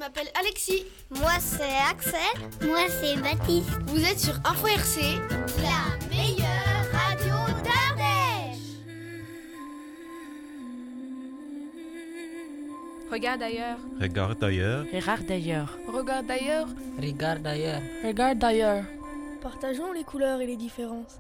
m'appelle Alexis. Moi c'est Axel. Moi c'est Baptiste. Vous êtes sur Info RC, la meilleure radio d'Ardèche. Regarde ailleurs. Regarde ailleurs. Regarde ailleurs. Regarde d'ailleurs. Regarde ailleurs. Regarde ailleurs. Partageons les couleurs et les différences.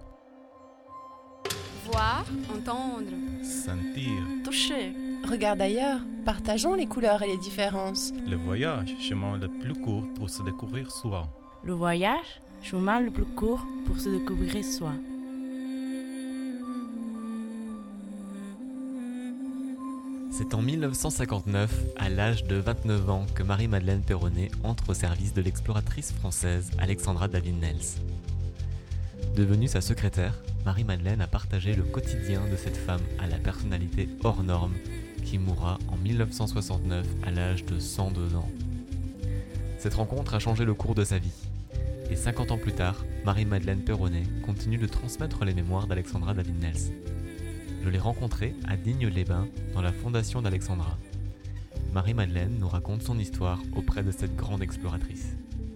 Voir, entendre, Sentir. toucher. Regarde ailleurs, partageons les couleurs et les différences. Le voyage, chemin le plus court pour se découvrir soi. Le voyage, chemin le plus court pour se découvrir soi. C'est en 1959, à l'âge de 29 ans, que Marie-Madeleine Perronnet entre au service de l'exploratrice française Alexandra David-Nels. Devenue sa secrétaire, Marie-Madeleine a partagé le quotidien de cette femme à la personnalité hors norme qui mourra en 1969 à l'âge de 102 ans. Cette rencontre a changé le cours de sa vie. Et 50 ans plus tard, Marie-Madeleine Perronnet continue de transmettre les mémoires d'Alexandra David-Nels. Je l'ai rencontrée à Digne-les-Bains dans la fondation d'Alexandra. Marie-Madeleine nous raconte son histoire auprès de cette grande exploratrice.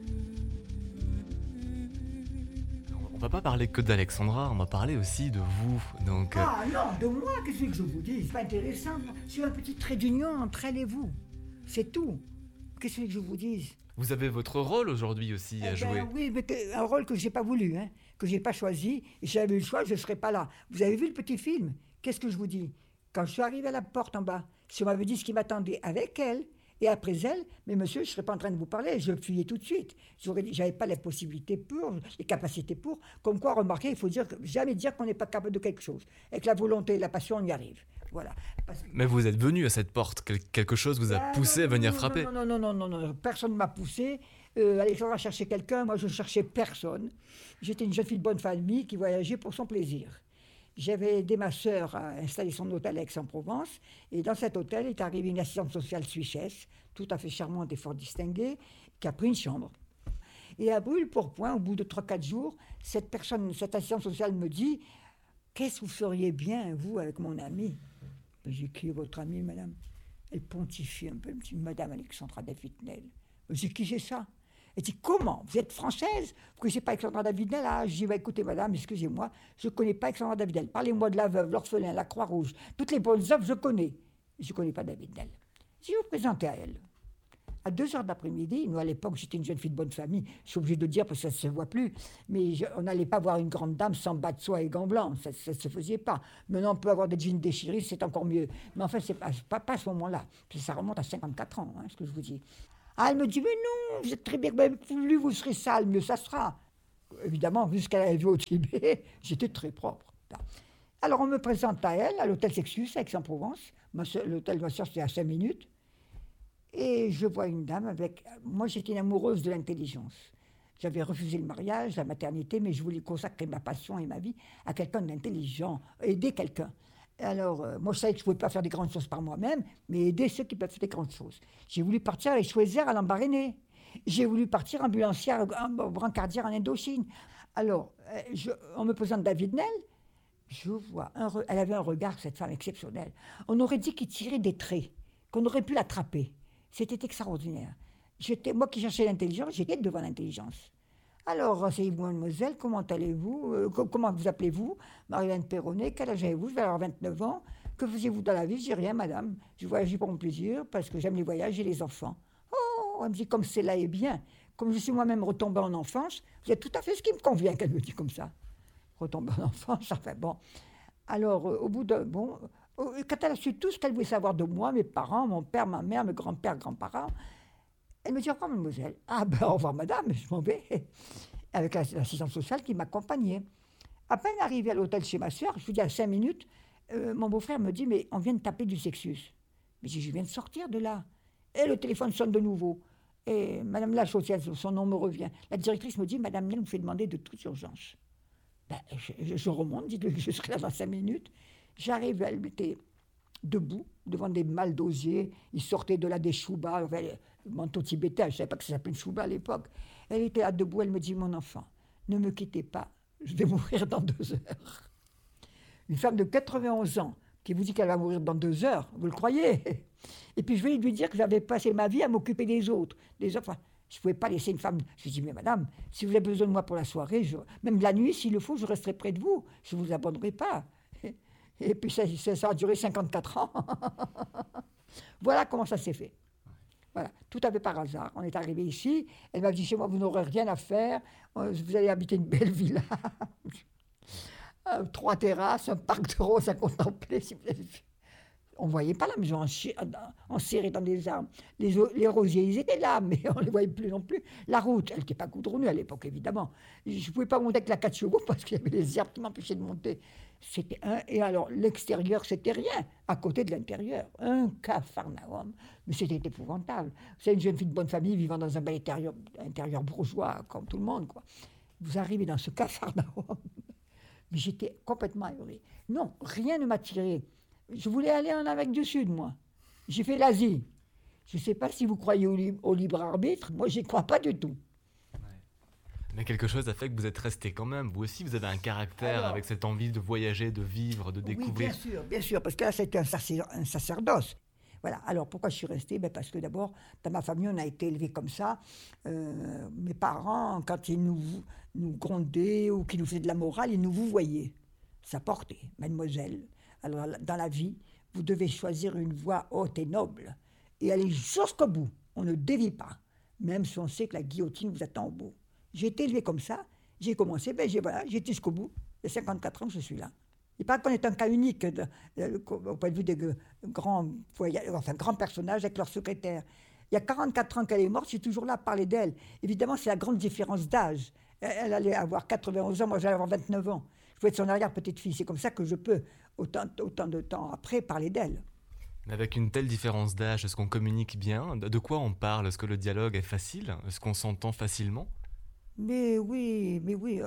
On va pas parler que d'Alexandra, on va parler aussi de vous. Donc, Ah non, de moi, qu'est-ce que je vous dis? C'est pas intéressant. C'est un petit trait d'union entre elle et vous. C'est tout. Qu'est-ce que je vous dise? vous avez votre rôle aujourd'hui aussi à jouer. Oui, mais un rôle que j'ai pas voulu, que j'ai pas choisi. Et si j'avais eu le choix, je serais pas là. Vous avez vu le petit film? Qu'est-ce que je vous dis? Quand je suis arrivé à la porte en bas, si on m'avait dit ce qui m'attendait avec elle et après elle, mais monsieur, je serais pas en train de vous parler, je fuyais tout de suite. J'avais pas les possibilités pour, les capacités pour. Comme quoi, remarquez, il faut jamais dire qu'on n'est pas capable de quelque chose. Avec la volonté et la passion, on y arrive. Voilà. Mais vous êtes venu à cette porte, quelque chose vous a poussé à venir frapper. Non, personne ne m'a poussé. Alexandra cherchait quelqu'un, moi je cherchais personne. J'étais une jeune fille de bonne famille qui voyageait pour son plaisir. J'avais aidé ma sœur à installer son hôtel à Aix-en-Provence, et dans cet hôtel est arrivée une assistante sociale suissesse, tout à fait charmante et fort distinguée, qui a pris une chambre. Et à brûle-pourpoint, au bout de 3-4 jours, cette assistante sociale me dit « Qu'est-ce que vous feriez bien, vous, avec mon amie ?» J'ai qui est votre amie, madame? Elle pontifie un peu, elle me dit « Madame Alexandra David-Nels. » J'ai dit « Qui c'est ça ?» Elle dit « Comment? Vous êtes française? Vous ne connaissez pas Alexandra David-Nels ?» Ah, je dis « Écoutez, madame, excusez-moi, je ne connais pas Alexandra David-Nels. Parlez-moi de la veuve, l'orphelin, la Croix-Rouge. Toutes les bonnes œuvres, je connais. Je ne connais pas David-Nels. » Si je vous présentais à elle, à 2h de l'après-midi, nous à l'époque, j'étais une jeune fille de bonne famille, je suis obligé de dire parce que ça ne se voit plus, mais on n'allait pas voir une grande dame sans bas de soie et gants blancs, ça ne se faisait pas. Maintenant, on peut avoir des jeans déchirés, c'est encore mieux. Mais enfin, c'est pas à ce moment-là, ça remonte à 54 ans, ce que je vous dis. Ah, elle me dit, mais non, vous êtes très bien, plus vous serez sale, mieux ça sera. Évidemment, vu ce qu'elle avait vu au Tibet, j'étais très propre. Alors, on me présente à elle, à l'hôtel Sexus, à Aix-en-Provence. L'hôtel de ma soeur, c'était à 5 minutes. Et je vois une dame avec... Moi, j'étais une amoureuse de l'intelligence. J'avais refusé le mariage, la maternité, mais je voulais consacrer ma passion et ma vie à quelqu'un d'intelligent, aider quelqu'un. Alors, moi, je savais que je ne pouvais pas faire des grandes choses par moi-même, mais aider ceux qui peuvent faire des grandes choses. J'ai voulu partir avec Schweizer à l'Embarréné. J'ai voulu partir ambulancière, brancardière en Indochine. Alors, on me présente David-Nels. Je vois, elle avait un regard, cette femme exceptionnelle. On aurait dit qu'il tirait des traits, qu'on aurait pu l'attraper. C'était extraordinaire. Moi qui cherchais l'intelligence, j'étais devant l'intelligence. Alors, asseyez-vous, mademoiselle, comment allez-vous? Comment vous appelez-vous? Marie-Madeleine Perronnet, quel âge avez-vous? Je vais avoir 29 ans. Que faisiez-vous dans la vie? Je dis rien, madame. Je voyageais pour mon plaisir, parce que j'aime les voyages et les enfants. Oh, elle me dit, comme cela est bien. Comme je suis moi-même retombée en enfance, vous êtes tout à fait ce qui me convient, qu'elle me dit comme ça. Retomber en enfance, enfin bon. Alors, au bout de... quand elle a su tout ce qu'elle voulait savoir de moi, mes parents, mon père, ma mère, mes grands-pères, grands-parents, elle me dit « Au revoir, mademoiselle. » Ah ben, au revoir, madame, je m'en vais. Avec l'assistante sociale qui m'accompagnait. À peine arrivée à l'hôtel chez ma soeur, je vous dis à 5 minutes, mon beau-frère me dit « Mais on vient de taper du Sexus. » Mais je viens de sortir de là. Et le téléphone sonne de nouveau. Et madame la sociale, son nom me revient. La directrice me dit « Madame Nel vous fait demander de toute urgence. » Ben, je remonte, dites-lui que je serai là dans 5 minutes. J'arrive, elle était debout, devant des mâles d'osier. Ils sortaient de là des choubas, le manteau tibétain, je ne savais pas que ça s'appelait une chouba à l'époque. Elle était là debout, elle me dit, mon enfant, ne me quittez pas, je vais mourir dans 2 heures. Une femme de 91 ans, qui vous dit qu'elle va mourir dans 2 heures. Vous le croyez? Et puis je vais lui dire que j'avais passé ma vie à m'occuper des autres. Enfin, je ne pouvais pas laisser une femme. Je lui ai dit, mais madame, si vous avez besoin de moi pour la soirée, même la nuit, s'il le faut, je resterai près de vous. Je ne vous abandonnerai pas. Et puis ça a duré 54 ans. Voilà comment ça s'est fait. Voilà, tout à fait par hasard. On est arrivé ici. Elle m'a dit, chez moi, vous n'aurez rien à faire. Vous allez habiter une belle villa. 3 terrasses, un parc de roses à contempler. Si vous avez vu. On ne voyait pas la maison enserrée dans des arbres. Les rosiers, ils étaient là, mais on ne les voyait plus non plus. La route, elle n'était pas goudronnée à l'époque, évidemment. Je ne pouvais pas monter avec la 4 chevaux parce qu'il y avait des herbes qui m'empêchaient de monter. Et alors, l'extérieur, c'était rien, à côté de l'intérieur. Un capharnaüm. Mais c'était épouvantable. Vous savez, une jeune fille de bonne famille vivant dans un bel intérieur bourgeois, comme tout le monde, quoi. Vous arrivez dans ce capharnaüm. Mais j'étais complètement ahurée. Non, rien ne m'attirait. Je voulais aller en Amérique du Sud, moi. J'ai fait l'Asie. Je ne sais pas si vous croyez au libre arbitre. Moi, je n'y crois pas du tout. Ouais. Mais quelque chose a fait que vous êtes resté quand même. Vous aussi, vous avez un caractère avec cette envie de voyager, de vivre, de découvrir. Oui, bien sûr. Parce que là, c'était un sacerdoce. Voilà. Alors, pourquoi je suis restée? Parce que d'abord, dans ma famille, on a été élevés comme ça. Mes parents, quand ils nous grondaient ou qu'ils nous faisaient de la morale, ils nous vouvoyaient. Ça portait, mademoiselle. Alors, dans la vie, vous devez choisir une voie haute et noble et aller jusqu'au bout. On ne dévie pas, même si on sait que la guillotine vous attend au bout. J'ai été élevée comme ça, j'ai commencé, j'ai été jusqu'au bout. Il y a 54 ans que je suis là. Il paraît qu'on est un cas unique au point de vue des grands personnages avec leur secrétaire. Il y a 44 ans qu'elle est morte, je suis toujours là à parler d'elle. Évidemment, c'est la grande différence d'âge. Elle allait avoir 91 ans, moi j'allais avoir 29 ans. Je pouvais être son arrière-petite-fille. C'est comme ça que je peux, autant de temps après, parler d'elle. Mais avec une telle différence d'âge, est-ce qu'on communique bien? De quoi on parle? Est-ce que le dialogue est facile? Est-ce qu'on s'entend facilement? Mais oui.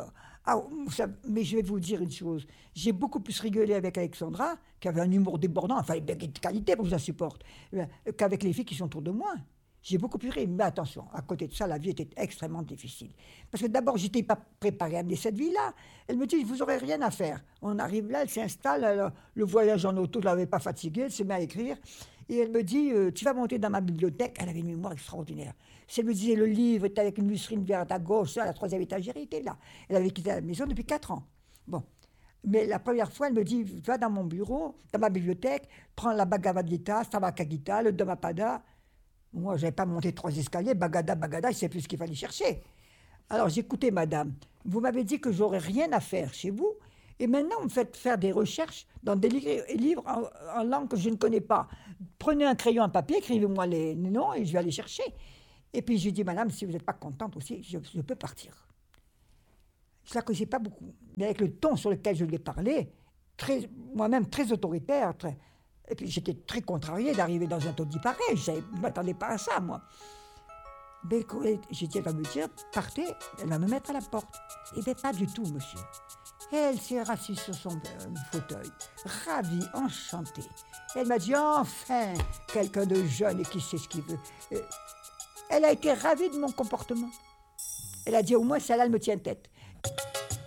Mais je vais vous dire une chose. J'ai beaucoup plus rigolé avec Alexandra, qui avait un humour débordant, enfin, de qualité pour que je la supporte, qu'avec les filles qui sont autour de moi. J'ai beaucoup plus ri. Mais attention, à côté de ça, la vie était extrêmement difficile. Parce que d'abord, je n'étais pas préparée à amener cette vie-là. Elle me dit, vous n'aurez rien à faire. On arrive là, elle s'installe, le voyage en auto ne l'avait pas fatiguée, elle se met à écrire. Et elle me dit, tu vas monter dans ma bibliothèque. Elle avait une mémoire extraordinaire. Si elle me disait, le livre était avec une lustrine verte à gauche, à la 3e étagère, il était là. Elle avait quitté la maison depuis 4 ans. Bon. Mais la première fois, elle me dit, va dans mon bureau, dans ma bibliothèque, prends la Bhagavad Gita, Stavaka Gita, le Dhammapada. Moi, je n'avais pas monté 3 escaliers, bagada, je ne sais plus ce qu'il fallait chercher. Alors, j'écoutais madame. Vous m'avez dit que j'aurais rien à faire chez vous, et maintenant, vous me faites faire des recherches dans des livres en langue que je ne connais pas. Prenez un crayon, un papier, écrivez-moi les noms, et je vais aller chercher. Et puis, je dis, madame, si vous n'êtes pas contente aussi, je peux partir. Je ne la connaissais pas beaucoup. Mais avec le ton sur lequel je lui ai parlé, moi-même très autoritaire, et puis j'étais très contrariée d'arriver dans un taudis pareil. Je ne m'attendais pas à ça, moi. Mais j'ai dit, elle va me dire, partez, elle va me mettre à la porte. Eh bien, pas du tout, monsieur. Elle s'est assise sur son fauteuil, ravie, enchantée. Elle m'a dit, enfin, quelqu'un de jeune et qui sait ce qu'il veut. Elle a été ravie de mon comportement. Elle a dit, au moins, celle-là, elle me tient tête.